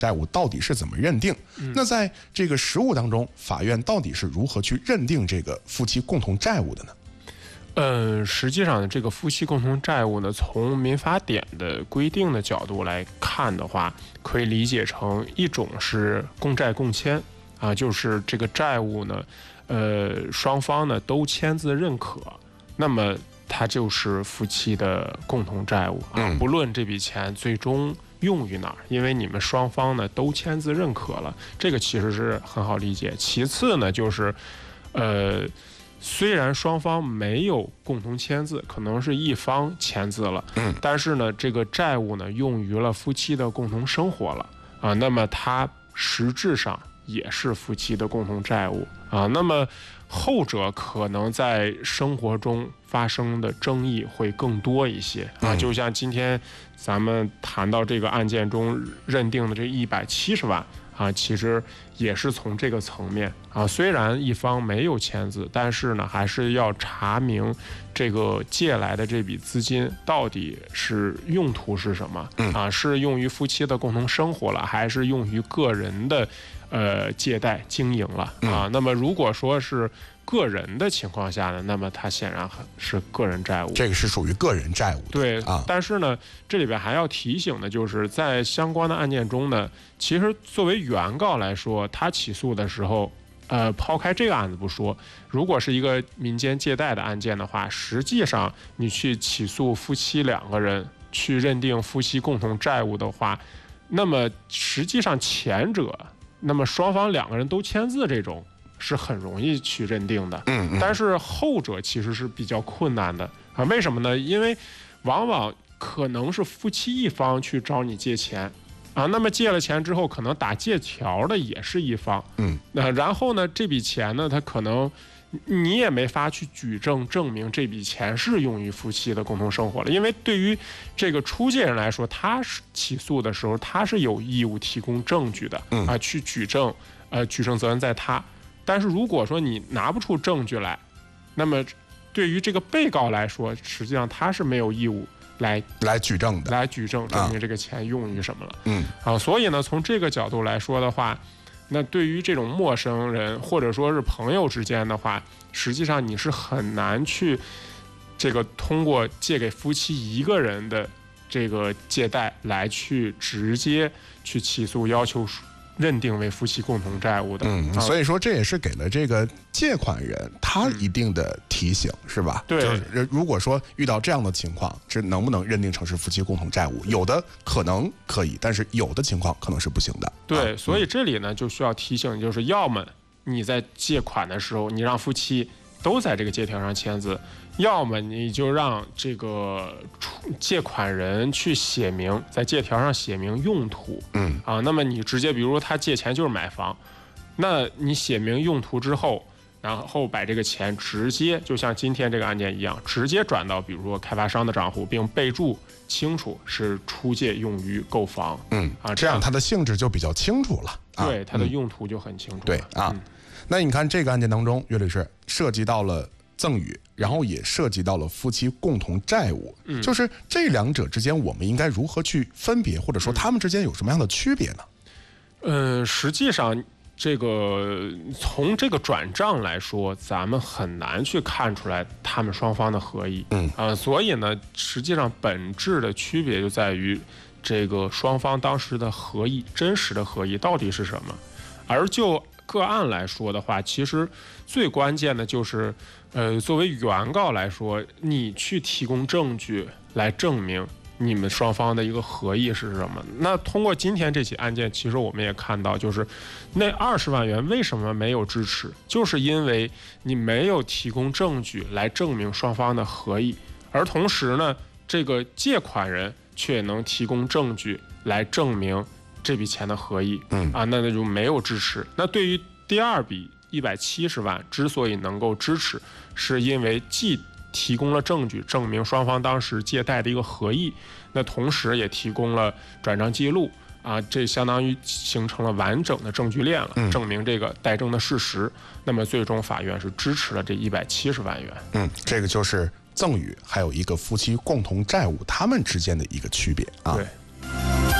债务到底是怎么认定？那在这个实务当中，法院到底是如何去认定这个夫妻共同债务的呢？ 实际上这个夫妻共同债务呢，从民法典的规定的角度来看的话，可以理解成一种是共债共签啊，就是这个债务呢，双方呢都签字认可，那么它就是夫妻的共同债务啊，不论这笔钱最终用于哪儿，因为你们双方呢都签字认可了，这个其实是很好理解。其次呢，就是虽然双方没有共同签字，可能是一方签字了，但是呢，这个债务呢用于了夫妻的共同生活了啊，那么它实质上也是夫妻的共同债务啊。那么后者可能在生活中发生的争议会更多一些啊，就像今天咱们谈到这个案件中认定的这170万。啊，其实也是从这个层面啊，虽然一方没有签字，但是呢，还是要查明这个借来的这笔资金到底是用途是什么啊？是用于夫妻的共同生活了，还是用于个人的借贷经营了啊？那么如果说是个人的情况下呢，那么它显然是个人债务， 这个是属于个人债务的。 对啊，但是呢，这里边还要提醒的就是在相关的案件中呢，其实作为原告来说，他起诉的时候，抛开这个案子不说，如果是一个民间借贷的案件的话，实际上你去起诉夫妻两个人去认定夫妻共同债务的话，那么实际上前者，那么双方两个人都签字这种是很容易去认定的，但是后者其实是比较困难的啊。为什么呢？因为往往可能是夫妻一方去找你借钱啊，那么借了钱之后，可能打借条的也是一方，然后呢，这笔钱呢，他可能你也没法去举证证明这笔钱是用于夫妻的共同生活了，因为对于这个出借人来说，他是起诉的时候，他是有义务提供证据的啊，去举证，举证责任在他。但是如果说你拿不出证据来，那么对于这个被告来说，实际上他是没有义务来举证的， 来举证证明这个钱用于什么了。所以呢，从这个角度来说的话，那对于这种陌生人或者说是朋友之间的话，实际上你是很难去这个通过借给夫妻一个人的这个借贷来去直接去起诉要求认定为夫妻共同债务的。 所以说这也是给了这个借款人他一定的提醒，是吧？ 对， 就是如果说遇到这样的情况，这能不能认定成是夫妻共同债务？有的可能可以，但是有的情况可能是不行的。 对，所以这里呢就需要提醒，就是要么你在借款的时候，你让夫妻都在这个借条上签字，要么你就让这个借款人去写明，在借条上写明用途。那么你直接比如说他借钱就是买房，那你写明用途之后，然后把这个钱直接就像今天这个案件一样，直接转到比如说开发商的账户，并备注清楚是出借用于购房。 这样它的性质就比较清楚了。 对，它的用途就很清楚了。 对啊。那你看这个案件当中，岳律师涉及到了赠与，然后也涉及到了夫妻共同债务，就是这两者之间我们应该如何去分别，或者说他们之间有什么样的区别呢？ 实际上这个从这个转账来说，咱们很难去看出来他们双方的合意。所以呢，实际上本质的区别就在于这个双方当时的合意，真实的合意到底是什么。而就个案来说的话，其实最关键的就是，作为原告来说，你去提供证据来证明你们双方的一个合意是什么。那通过今天这起案件，其实我们也看到，就是那20万元为什么没有支持，就是因为你没有提供证据来证明双方的合意，而同时呢，这个借款人却能提供证据来证明这笔钱的合意。那就没有支持。那对于第二笔170万之所以能够支持，是因为既提供了证据证明双方当时借贷的一个合意，那同时也提供了转账记录这相当于形成了完整的证据链了，证明这个贷证的事实。那么最终法院是支持了这170万元。 这个就是赠与还有一个夫妻共同债务他们之间的一个区别啊。 对。